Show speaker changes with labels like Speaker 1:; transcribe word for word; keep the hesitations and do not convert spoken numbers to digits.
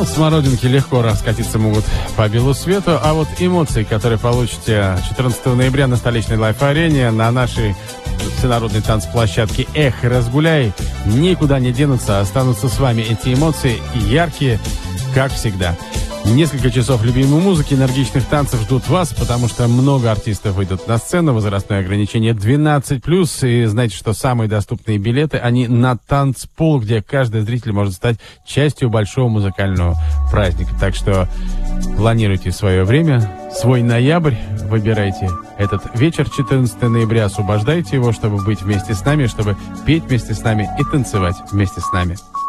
Speaker 1: Ну, смородинки легко раскатиться могут по белу свету, а вот эмоции, которые получите четырнадцатого ноября на столичной лайф-арене, на нашей всенародной танцплощадке «Эх, разгуляй», никуда не денутся, останутся с вами эти эмоции яркие, как всегда. Несколько часов любимой музыки, энергичных танцев ждут вас, потому что много артистов выйдут на сцену, возрастное ограничение двенадцать плюс, и знаете, что самые доступные билеты, они на танцпол, где каждый зритель может стать частью большого музыкального праздника. Так что планируйте свое время, свой ноябрь, выбирайте этот вечер четырнадцатого ноября, освобождайте его, чтобы быть вместе с нами, чтобы петь вместе с нами и танцевать вместе с нами.